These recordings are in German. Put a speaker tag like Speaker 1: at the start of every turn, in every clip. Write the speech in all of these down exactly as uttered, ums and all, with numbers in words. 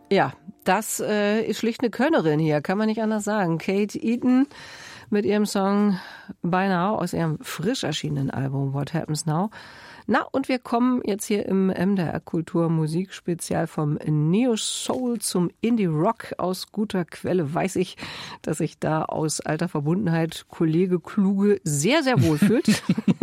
Speaker 1: Ja, das äh, ist schlicht eine Könnerin hier, kann man nicht anders sagen. Kate Eaton mit ihrem Song By Now aus ihrem frisch erschienenen Album What Happens Now. Na, und wir kommen jetzt hier im M D R Kultur Musikspezial vom Neo Soul zum Indie Rock. Aus guter Quelle weiß ich, dass sich da aus alter Verbundenheit Kollege Kluge sehr, sehr wohl fühlt.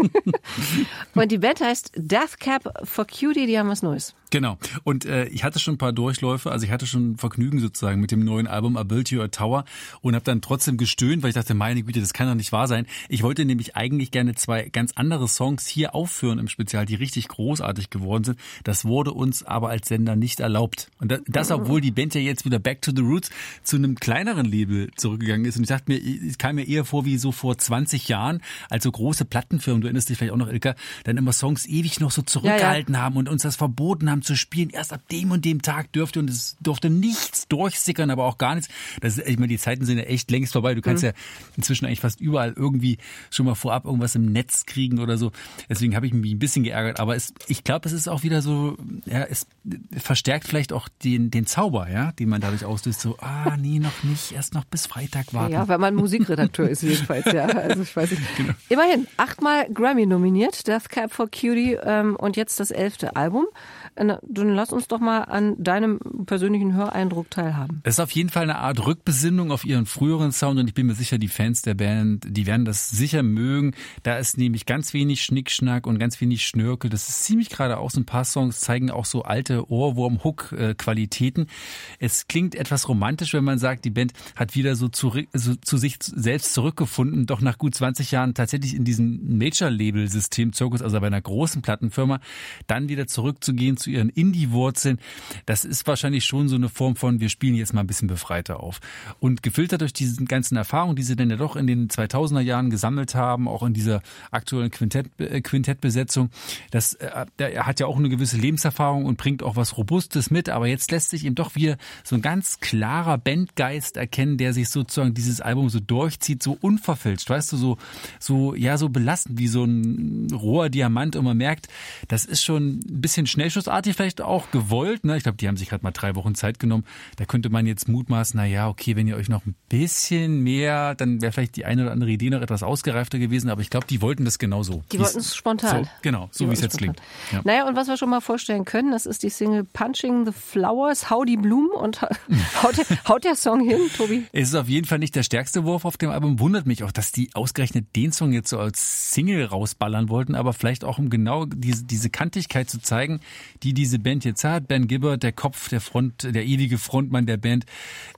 Speaker 1: Und die Band heißt Death Cab for Cutie, die haben was Neues.
Speaker 2: Genau. Und äh, ich hatte schon ein paar Durchläufe, also ich hatte schon Vergnügen sozusagen mit dem neuen Album I Built You a Tower und habe dann trotzdem gestöhnt, weil ich dachte, meine Güte, das kann doch nicht wahr sein. Ich wollte nämlich eigentlich gerne zwei ganz andere Songs hier aufführen im Spezial, die richtig großartig geworden sind. Das wurde uns aber als Sender nicht erlaubt. Und das, das obwohl die Band ja jetzt wieder Back to the Roots zu einem kleineren Label zurückgegangen ist. Und ich dachte mir, es kam mir eher vor wie so vor zwanzig Jahren, als so große Plattenfirmen, du erinnerst dich vielleicht auch noch, Ilka, dann immer Songs ewig noch so zurückgehalten ja, ja. haben und uns das verboten haben zu spielen. Erst ab dem und dem Tag dürfte und es durfte nichts durchsickern, aber auch gar nichts. Das ist, ich meine, die Zeiten sind ja echt längst vorbei. Du kannst mhm. ja inzwischen eigentlich fast überall irgendwie schon mal vorab irgendwas im Netz kriegen oder so. Deswegen habe ich mich ein bisschen geärgert. Aber es, ich glaube, es ist auch wieder so, ja, es verstärkt vielleicht auch den, den Zauber, ja, den man dadurch auslöst. So, ah, nee, noch nicht, erst noch bis Freitag warten.
Speaker 1: Ja, wenn man Musikredakteur ist jedenfalls, ja. Also ich weiß nicht. Genau. Immerhin, achtmal Grammy nominiert, Death Cab for Cutie ähm, und jetzt das elfte Album. Dann lass uns doch mal an deinem persönlichen Höreindruck teilhaben.
Speaker 2: Es ist auf jeden Fall eine Art Rückbesinnung auf ihren früheren Sound und ich bin mir sicher, die Fans der Band, die werden das sicher mögen. Da ist nämlich ganz wenig Schnickschnack und ganz wenig Schnörkel. Das ist ziemlich geradeaus. Ein paar Songs zeigen auch so alte Ohrwurm-Hook-Qualitäten. Es klingt etwas romantisch, wenn man sagt, die Band hat wieder so zu, so zu sich selbst zurückgefunden, doch nach gut zwanzig Jahren tatsächlich in diesem Major-Label-System-Zirkus, also bei einer großen Plattenfirma, dann wieder zurückzugehen zu ihren Indie-Wurzeln. Das ist wahrscheinlich schon so eine Form von, wir spielen jetzt mal ein bisschen befreiter auf. Und gefiltert durch diese ganzen Erfahrungen, die sie dann ja doch in den zweitausender Jahren gesammelt haben, auch in dieser aktuellen Quintett, äh, Quintettbesetzung, das, äh, er hat ja auch eine gewisse Lebenserfahrung und bringt auch was Robustes mit, aber jetzt lässt sich eben doch wieder so ein ganz klarer Bandgeist erkennen, der sich sozusagen dieses Album so durchzieht, so unverfälscht, weißt du, so, so, ja, so belastend wie so ein roher Diamant und man merkt, das ist schon ein bisschen Schnellschussartig vielleicht auch gewollt, ne? Ich glaube, die haben sich gerade mal drei Wochen Zeit genommen. Da könnte man jetzt mutmaßen, na ja, okay, wenn ihr euch noch ein bisschen mehr, dann wäre vielleicht die eine oder andere Idee noch etwas ausgereifter gewesen, aber ich glaube, die wollten das genauso.
Speaker 1: Die wollten es spontan.
Speaker 2: So, genau, so wie es jetzt klingt.
Speaker 1: Ja. Naja, und was wir schon mal vorstellen können, das ist die Single Punching the Flowers, Hau die Blumen und haut der, haut der Song hin, Tobi?
Speaker 2: Es ist auf jeden Fall nicht der stärkste Wurf auf dem Album. Wundert mich auch, dass die ausgerechnet den Song jetzt so als Single rausballern wollten, aber vielleicht auch um genau diese, diese Kantigkeit zu zeigen, die diese Band jetzt hat. Ben Gibbard, der Kopf der Front, der ewige Frontmann der Band,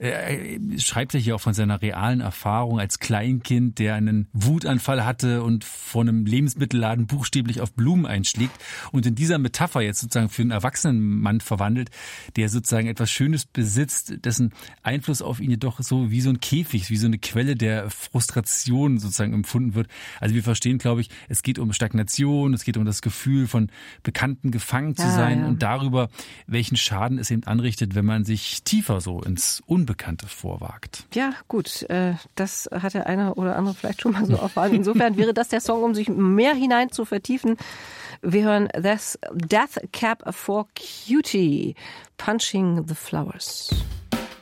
Speaker 2: äh, schreibt ja hier auch von seiner realen Erfahrung als Kleinkind, der einen Wutanfall hatte und vor einem Lebensmittelladen buchstäblich auf Blumen einschlägt und in dieser Metapher jetzt sozusagen für einen erwachsenen Mann verwandelt, der sozusagen etwas Schönes besitzt, dessen Einfluss auf ihn jedoch so wie so ein Käfig, wie so eine Quelle der Frustration sozusagen empfunden wird. Also wir verstehen, glaube ich, es geht um Stagnation, es geht um das Gefühl von Bekannten gefangen zu sein. Ja, ja. Und darüber, welchen Schaden es eben anrichtet, wenn man sich tiefer so ins Unbekannte vorwagt.
Speaker 1: Ja, gut, äh, das hat der eine oder andere vielleicht schon mal so erfahren. Insofern wäre das der Song, um sich mehr hinein zu vertiefen. Wir hören Death Cab for Cutie, Punching the Flowers.